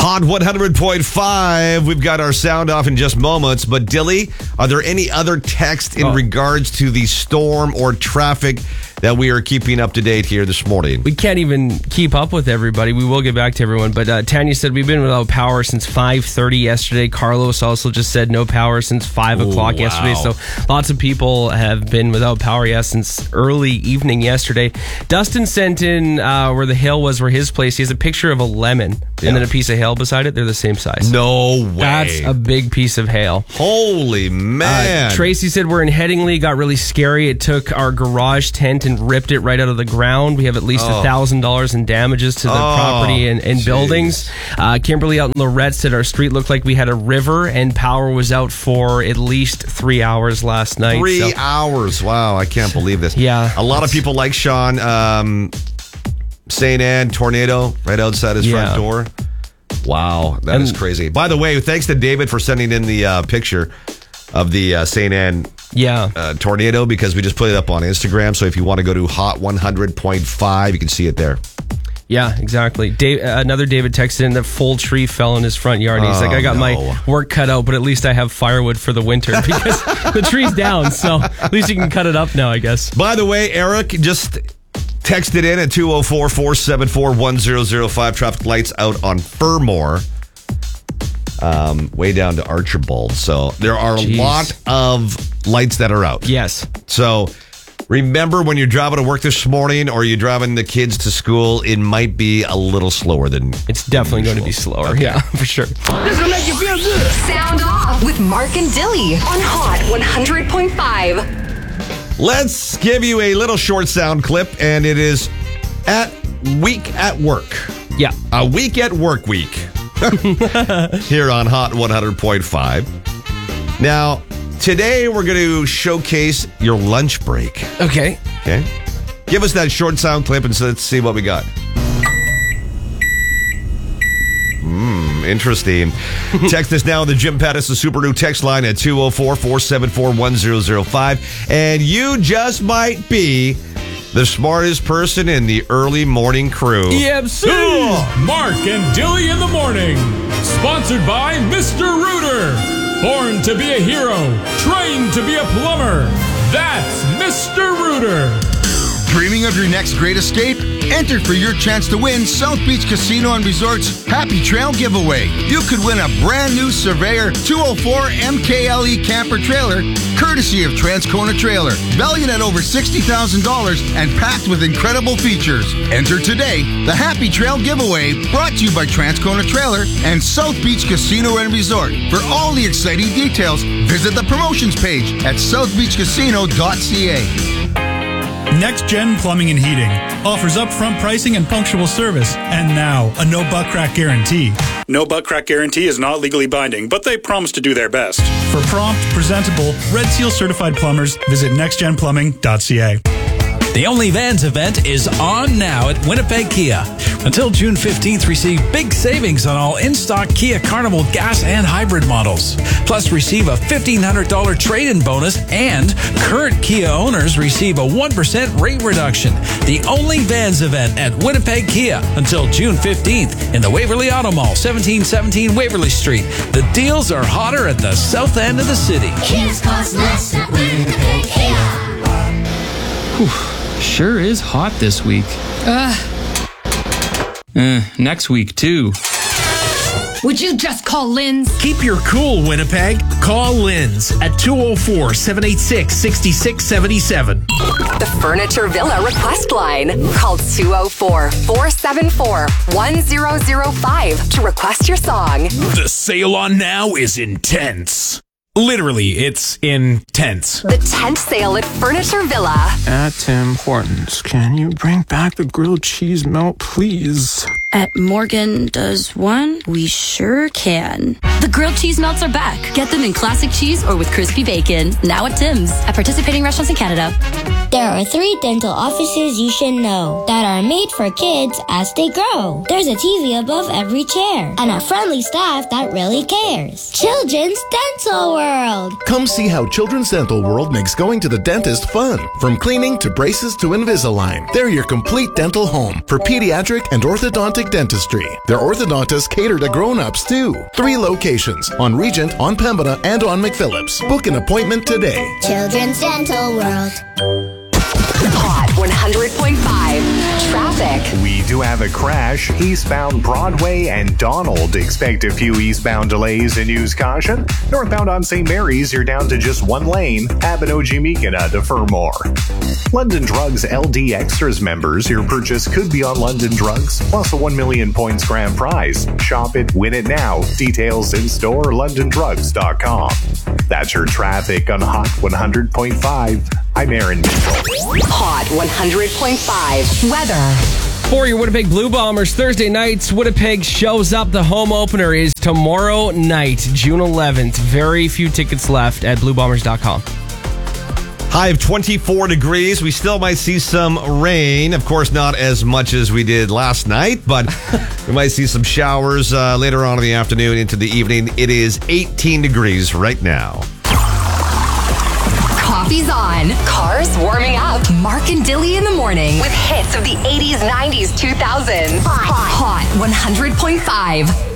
Hot 100.5. We've got our sound off in just moments. But Dilly, are there any other texts in regards to the storm or traffic that we are keeping up to date here this morning? We can't even keep up with everybody. We will get back to everyone. But Tanya said we've been without power since 5:30 yesterday. Carlos also just said no power since 5 o'clock yesterday. So lots of people have been without power, since early evening yesterday. Dustin sent in where the hail was, where his place. He has a picture of a lemon and then a piece of hail beside it. They're the same size. No way. That's a big piece of hail. Holy man. Tracy said we're in Headingley. It got really scary. It took our garage tent and ripped it right out of the ground. We have at least $1,000 in damages to the property and buildings. Kimberly out in Lorette said our street looked like we had a river and power was out for at least 3 hours last night. 3 hours. Wow, I can't believe this. Yeah. A lot of people like Sean. St. Anne tornado right outside his front door. Wow, that is crazy. By the way, thanks to David for sending in the picture of the St. Anne tornado, because we just put it up on Instagram. So if you want to go to Hot 100.5, you can see it there. Yeah, exactly. Another David texted in that full tree fell in his front yard. He's like, I got my work cut out, but at least I have firewood for the winter because the tree's down. So at least you can cut it up now, I guess. By the way, Eric just texted in at 204-474-1005. Traffic lights out on Furmore, way down to Archibald. So there are a lot of lights that are out. Yes. So remember, when you're driving to work this morning or you're driving the kids to school, it might be a little slower than It's definitely going to be slower. Okay. Yeah, for sure. This will make you feel good. Sound off with Mark and Dilly on Hot 100.5. Let's give you a little short sound clip, and it is Week at Work. Yeah. A Week at Work week. Here on Hot 100.5. Now, today we're going to showcase your lunch break. Okay. Give us that short sound clip and let's see what we got. Interesting. Text us now on the Jim Pattison Subaru text line at 204-474-1005. And you just might be the smartest person in the early morning crew. Mark and Dilly in the morning. Sponsored by Mr. Rooter. Born to be a hero. Trained to be a plumber. That's Mr. Rooter. Dreaming of your next great escape? Enter for your chance to win South Beach Casino and Resort's Happy Trail giveaway. You could win a brand new Surveyor 204 MKLE camper trailer, courtesy of Transcona Trailer, valued at over $60,000 and packed with incredible features. Enter today. The Happy Trail giveaway, brought to you by Transcona Trailer and South Beach Casino and Resort. For all the exciting details, visit the promotions page at southbeachcasino.ca. Next Gen Plumbing and Heating offers upfront pricing and punctual service. And now, a no butt crack guarantee. No butt crack guarantee is not legally binding, but they promise to do their best. For prompt, presentable, Red Seal certified plumbers, visit nextgenplumbing.ca. The Only Vans event is on now at Winnipeg Kia. Until June 15th, receive big savings on all in-stock Kia Carnival gas and hybrid models. Plus, receive a $1,500 trade-in bonus, and current Kia owners receive a 1% rate reduction. The Only Vans event at Winnipeg Kia until June 15th in the Waverly Auto Mall, 1717 Waverly Street. The deals are hotter at the south end of the city. Kia's cost less at Winnipeg Kia. Sure is hot this week. Next week, too. Would you just call Lynn's? Keep your cool, Winnipeg. Call Lynn's at 204-786-6677. The Furniture Villa request line. Call 204-474-1005 to request your song. The sale on now is intense. Literally, it's intense. The tent sale at Furniture Villa. At Tim Hortons, can you bring back the grilled cheese melt, please? At Morgan Does One, we sure can. The grilled cheese melts are back. Get them in classic cheese or with crispy bacon. Now at Tim's. At participating restaurants in Canada. There are 3 dental offices you should know that are made for kids as they grow. There's a TV above every chair and a friendly staff that really cares. Children's Dental World. World. Come see how Children's Dental World makes going to the dentist fun. From cleaning to braces to Invisalign, they're your complete dental home for pediatric and orthodontic dentistry. Their orthodontists cater to grown-ups too. 3 locations, on Regent, on Pembina, and on McPhillips. Book an appointment today. Children's Dental World. Hot 100.5 traffic. We do have a crash eastbound Broadway and Donald. Expect a few eastbound delays and use caution. Northbound on St. Mary's, you're down to just 1 lane. Abinogi-Mekina to Fermor. London Drugs LD Extras members, your purchase could be on London Drugs, plus a 1 million points grand prize. Shop it, win it now. Details in store, londondrugs.com. That's your traffic on Hot 100.5. I'm Aaron Mitchell. Hot 100.5 weather. For your Winnipeg Blue Bombers, Thursday nights, Winnipeg shows up. The home opener is tomorrow night, June 11th. Very few tickets left at bluebombers.com. High of 24 degrees. We still might see some rain. Of course, not as much as we did last night, but we might see some showers later on in the afternoon into the evening. It is 18 degrees right now. Coffee's on. Cars warming up. Mark and Dilly in the morning with hits of the 80s, 90s, 2000s. Hot 100.5.